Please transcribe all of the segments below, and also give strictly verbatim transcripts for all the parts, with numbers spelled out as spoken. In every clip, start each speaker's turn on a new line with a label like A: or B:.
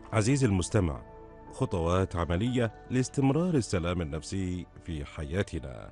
A: عزيزي المستمع، خطوات عملية لاستمرار السلام النفسي في حياتنا.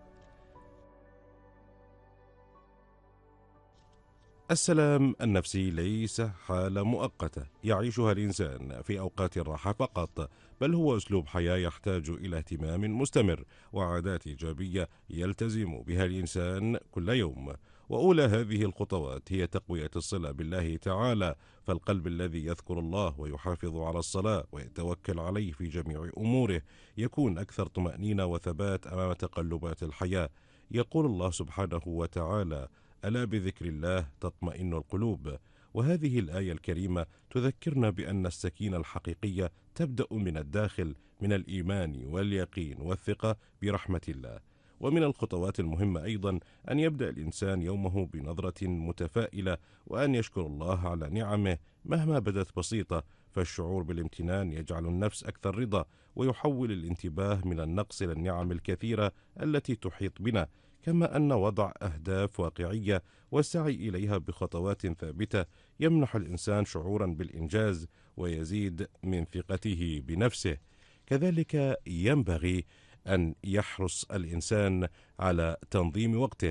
A: السلام النفسي ليس حالة مؤقتة يعيشها الإنسان في أوقات الراحة فقط، بل هو أسلوب حياة يحتاج إلى اهتمام مستمر وعادات إيجابية يلتزم بها الإنسان كل يوم. وأولى هذه الخطوات هي تقوية الصلة بالله تعالى، فالقلب الذي يذكر الله ويحافظ على الصلاة ويتوكل عليه في جميع أموره يكون أكثر طمأنينة وثبات أمام تقلبات الحياة. يقول الله سبحانه وتعالى: ألا بذكر الله تطمئن القلوب. وهذه الآية الكريمة تذكرنا بأن السكينة الحقيقية تبدأ من الداخل، من الإيمان واليقين والثقة برحمة الله. ومن الخطوات المهمة أيضا أن يبدأ الإنسان يومه بنظرة متفائلة، وأن يشكر الله على نعمه مهما بدت بسيطة، فالشعور بالامتنان يجعل النفس أكثر رضا، ويحول الانتباه من النقص إلى النعم الكثيرة التي تحيط بنا. كما أن وضع أهداف واقعية والسعي إليها بخطوات ثابتة يمنح الإنسان شعورا بالإنجاز ويزيد من ثقته بنفسه. كذلك ينبغي أن يحرص الإنسان على تنظيم وقته.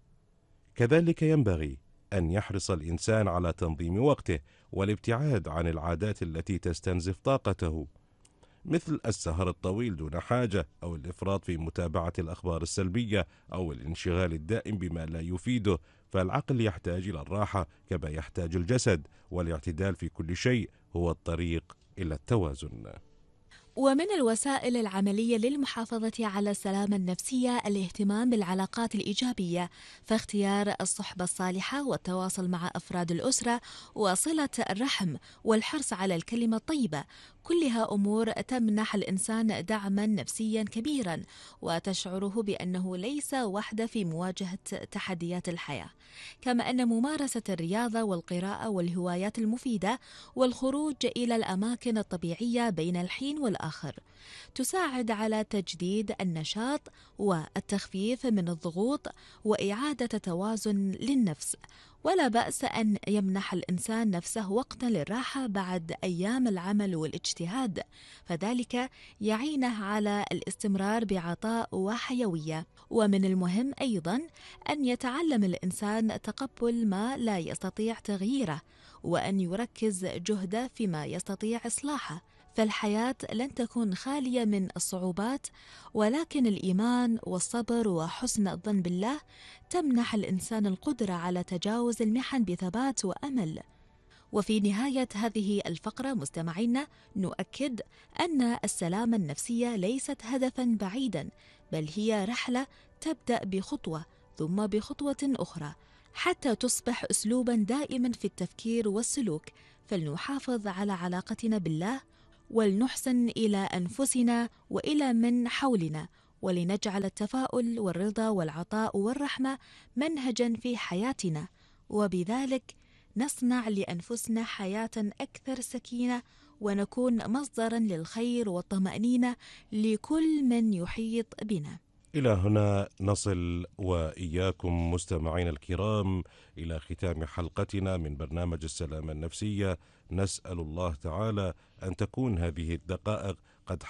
A: كذلك ينبغي أن يحرص الإنسان على تنظيم وقته والابتعاد عن العادات التي تستنزف طاقته، مثل السهر الطويل دون حاجة، أو الإفراط في متابعة الأخبار السلبية، أو الانشغال الدائم بما لا يفيده. فالعقل يحتاج إلى الراحة كما يحتاج الجسد، والاعتدال في كل شيء هو الطريق إلى التوازن.
B: ومن الوسائل العملية للمحافظة على السلامة النفسية الاهتمام بالعلاقات الإيجابية، فاختيار الصحبة الصالحة والتواصل مع أفراد الأسرة وصلة الرحم والحرص على الكلمة الطيبة، كلها أمور تمنح الإنسان دعما نفسيا كبيرا وتشعره بأنه ليس وحده في مواجهة تحديات الحياة. كما أن ممارسة الرياضة والقراءة والهوايات المفيدة والخروج إلى الأماكن الطبيعية بين الحين والآخر تساعد على تجديد النشاط والتخفيف من الضغوط وإعادة توازن للنفس. ولا بأس أن يمنح الإنسان نفسه وقتا للراحة بعد أيام العمل والاجتهاد، فذلك يعينه على الاستمرار بعطاء وحيوية. ومن المهم أيضا أن يتعلم الإنسان تقبل ما لا يستطيع تغييره، وأن يركز جهده فيما يستطيع إصلاحه، فالحياة لن تكون خالية من الصعوبات، ولكن الإيمان والصبر وحسن الظن بالله تمنح الإنسان القدرة على تجاوز المحن بثبات وأمل. وفي نهاية هذه الفقرة مستمعينا نؤكد أن السلامة النفسية ليست هدفا بعيدا، بل هي رحلة تبدأ بخطوة ثم بخطوة أخرى حتى تصبح أسلوبا دائما في التفكير والسلوك. فلنحافظ على علاقتنا بالله، ولنحسن إلى أنفسنا وإلى من حولنا، ولنجعل التفاؤل والرضا والعطاء والرحمة منهجا في حياتنا، وبذلك نصنع لأنفسنا حياة أكثر سكينة، ونكون مصدرا للخير والطمأنينة لكل من يحيط بنا.
A: إلى هنا نصل وإياكم مستمعين الكرام إلى ختام حلقتنا من برنامج السلامة النفسية. نسأل الله تعالى أن تكون هذه الدقائق